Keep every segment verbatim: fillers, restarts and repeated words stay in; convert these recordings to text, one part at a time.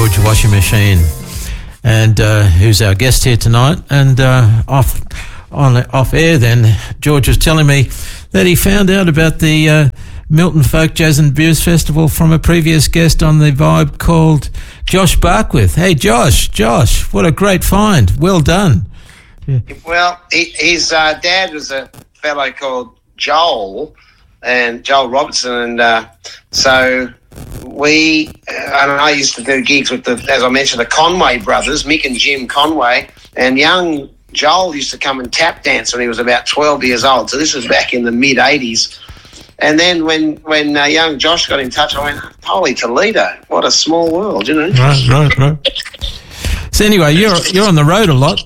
George Washing Machine, and uh, who's our guest here tonight. And uh, off on off air, then George was telling me that he found out about the uh, Milton Folk Jazz and Blues Festival from a previous guest on the Vibe called Josh Barkwith. Hey, Josh, Josh, what a great find! Well done. Yeah. Well, he, his uh, dad was a fellow called Joel, and Joel Robertson, and uh, so we, uh, and I used to do gigs with the, as I mentioned, the Conway brothers, Mick and Jim Conway, and young Joel used to come and tap dance when he was about twelve years old. So this was back in the mid eighties. And then when when uh, young Josh got in touch, I went, holy Toledo, what a small world, you know. Right, right, right. So anyway, you're you're on the road a lot.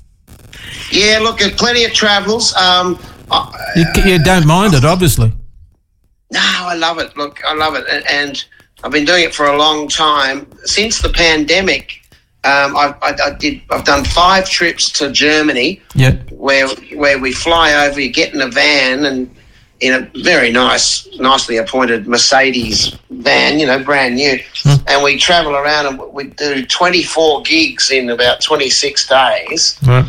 Yeah, look, at plenty of travels. Um, you, you don't mind it, obviously. No, I love it. Look, I love it, and, and I've been doing it for a long time. Since the pandemic, um, I, I, I did. I've done five trips to Germany. Yep. Where where we fly over, you get in a van, and in a very nice, nicely appointed Mercedes van, you know, brand new, hmm. and we travel around and we do twenty-four gigs in about twenty-six days. Right.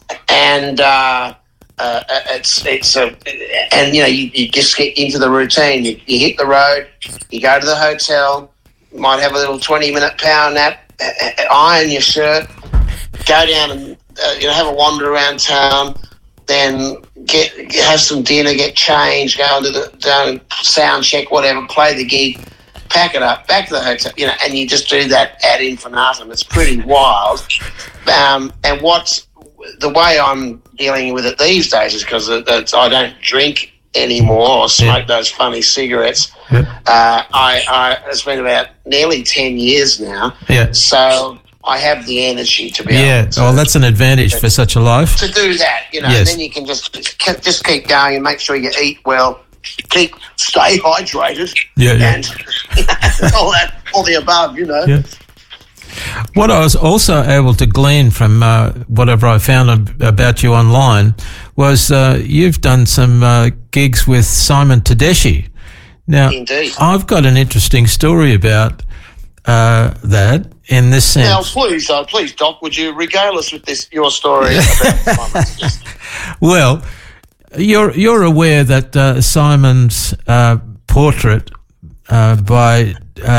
And uh, uh, it's it's a and you know you, you just get into the routine. You, you hit the road, you go to the hotel, might have a little twenty minute power nap, iron your shirt, go down and uh, you know have a wander around town, then get have some dinner, get changed, go into the down sound check, whatever, play the gig, pack it up, back to the hotel, you know, and you just do that ad infinitum. It's pretty wild. Um, and what's the way I'm dealing with it these days is because I don't drink anymore or smoke yeah. those funny cigarettes. Yeah. Uh, I, I it's been about nearly ten years now. Yeah. So I have the energy to be yeah. able to. Oh, that's an advantage for such a life. To do that, you know, yes. and then you can just just keep going and make sure you eat well, keep stay hydrated. Yeah, yeah. And you know, all that, all the above, you know. Yeah. What I was also able to glean from uh, whatever I found ab- about you online was uh, you've done some uh, gigs with Simon Tedeschi. Now, Indeed. I've got an interesting story about uh, that in this sense. Now, please, uh, please, Doc, would you regale us with this your story about Simon Tedeschi? Well, you're you're aware that uh, Simon's uh, portrait uh, by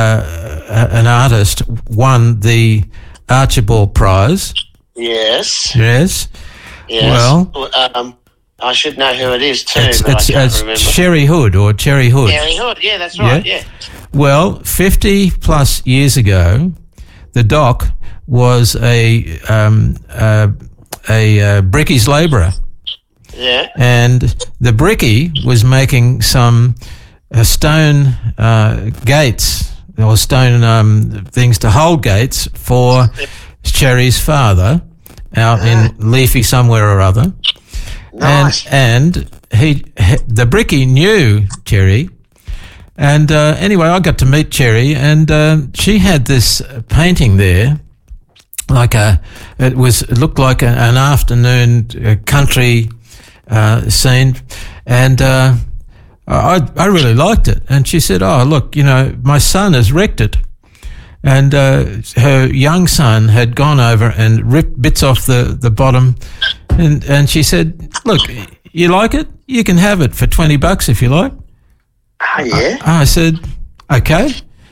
uh, an artist won the Archibald Prize. Yes. Yes. Yes. Well, um, I should know who it is too. It's, but it's, I can't it's remember. Cherry Hood or Cherry Hood. Cherry Hood. Yeah, that's right. Yeah. yeah. Well, fifty plus years ago, the Doc was a um, uh, a uh, brickies labourer. Yeah. And the brickie was making some uh, stone uh, gates or stone um, things to hold gates for Cherry's father out ah. in Leafy somewhere or other. Nice. And, and he, he, the brickie knew Cherry. And uh, anyway, I got to meet Cherry, and uh, she had this painting there, like a, it was, it looked like a, an afternoon uh, country uh, scene, and uh, I, I really liked it. And she said, oh, look, you know, my son has wrecked it. And uh, her young son had gone over and ripped bits off the, the bottom. And, and she said, look, you like it? You can have it for twenty bucks if you like. Oh, yeah? I, I said, okay.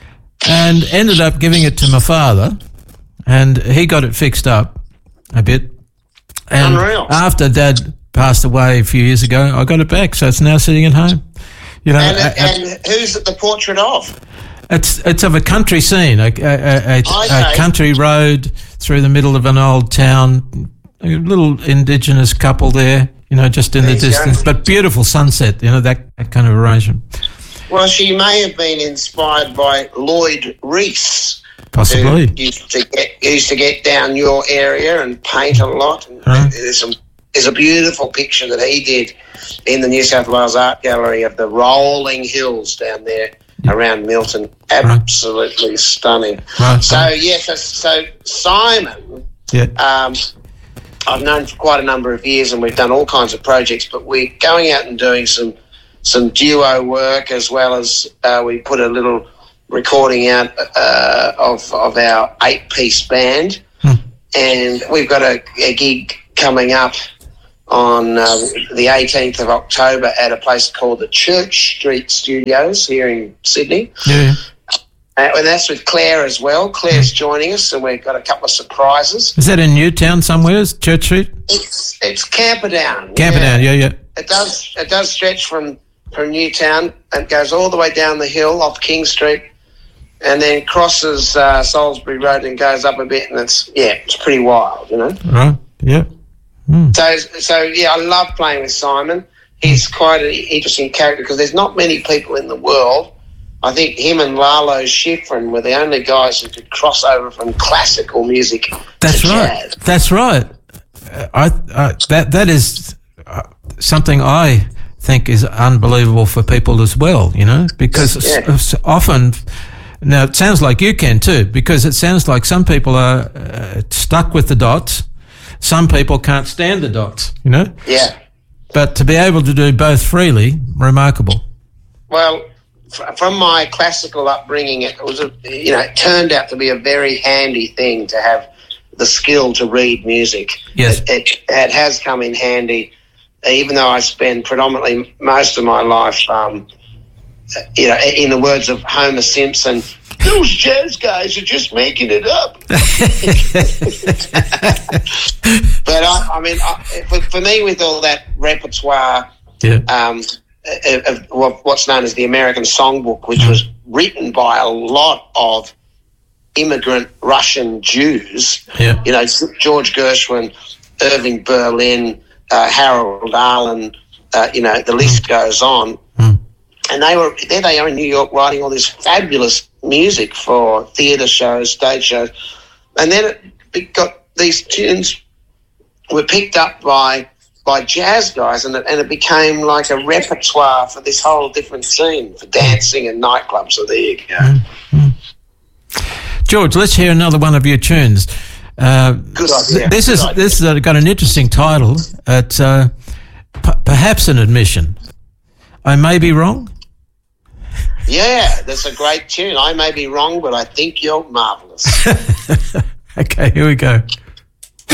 And ended up giving it to my father. And he got it fixed up a bit. And Unreal. After Dad passed away a few years ago, I got it back. So it's now sitting at home. You know, and, a, a, and who's it the portrait of? It's it's of a country scene, a, a, a, okay. a country road through the middle of an old town, a little indigenous couple there, you know, just in there the distance, go. But beautiful sunset, you know, that, that kind of arrangement. Well, she may have been inspired by Lloyd Rees. Possibly. Who used to get, used to get down your area and paint a lot. And right. There's some There's a beautiful picture that he did in the New South Wales Art Gallery of the rolling hills down there yeah. around Milton. Absolutely right. stunning. Right. So, yes, yeah, so, so Simon, yeah. um, I've known for quite a number of years, and we've done all kinds of projects, but we're going out and doing some some duo work, as well as uh, we put a little recording out uh, of of our eight-piece band, hmm. and we've got a, a gig coming up on uh, the eighteenth of October at a place called the Church Street Studios here in Sydney. Yeah. Uh, and that's with Claire as well. Claire's joining us, and we've got a couple of surprises. Is that in Newtown somewhere, Church Street? It's it's Camperdown. Camperdown, yeah, yeah. It does it does stretch from, from Newtown and goes all the way down the hill off King Street, and then crosses uh, Salisbury Road and goes up a bit, and it's yeah, it's pretty wild, you know. Right. Yeah. Mm. So so yeah, I love playing with Simon. He's quite an interesting character because there's not many people in the world. I think him and Lalo Schifrin were the only guys who could cross over from classical music That's to right. jazz. That's right. Uh, I, I that that is uh, something I think is unbelievable for people as well. You know, because Yeah. s- often now it sounds like you can too, because it sounds like some people are uh, stuck with the dots. Some people can't stand the dots. You know. Yeah. But to be able to do both freely, remarkable. Well, f- from my classical upbringing, it was a, you know, it turned out to be a very handy thing to have the skill to read music. Yes. It, it, it has come in handy, even though I spend predominantly most of my life, um, you know, in the words of Homer Simpson, those jazz guys are just making it up. But I, I mean, I, for, for me, with all that repertoire, Yeah. um, of, of what's known as the American Songbook, which was written by a lot of immigrant Russian Jews. Yeah. You know, George Gershwin, Irving Berlin, uh, Harold Arlen. Uh, you know, the list goes on. Mm. And they were there. They are in New York writing all this fabulous music for theatre shows, stage shows, and then it got these tunes were picked up by by jazz guys, and it, and it became like a repertoire for this whole different scene for dancing and nightclubs. So there you go. Mm-hmm. George, let's hear another one of your tunes. Uh, Good idea. This Good is idea. this has got an interesting title. It's uh, p- perhaps an admission. I may be wrong. Yeah, that's a great tune. I may be wrong, but I think you're marvellous. Okay, here we go.